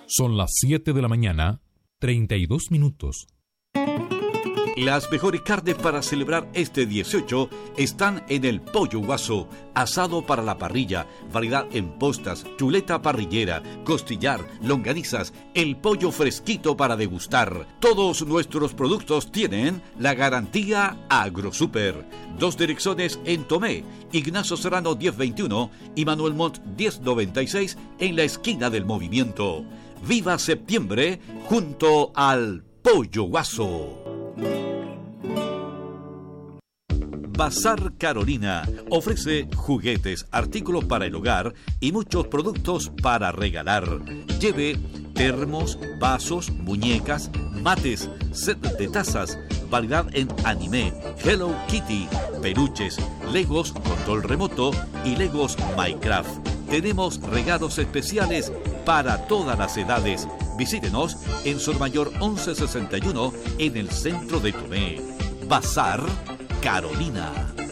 Son las 7 de la mañana, 32 minutos. Las mejores carnes para celebrar este 18 están en el Pollo Guaso, asado para la parrilla, variedad en postas, chuleta parrillera, costillar, longanizas, el pollo fresquito para degustar. Todos nuestros productos tienen la garantía AgroSuper. 2 direcciones en Tomé, Ignacio Serrano 1021 y Manuel Montt 1096 en la esquina del Movimiento. ¡Viva septiembre junto al Pollo Guaso! Bazar Carolina ofrece juguetes, artículos para el hogar y muchos productos para regalar. Lleve termos, vasos, muñecas, mates, set de tazas, variedad en anime, Hello Kitty, peluches, Legos control remoto y Legos Minecraft. Tenemos regalos especiales para todas las edades. Visítenos en Sormayor 1161 en el centro de Tomé. Bazar Carolina.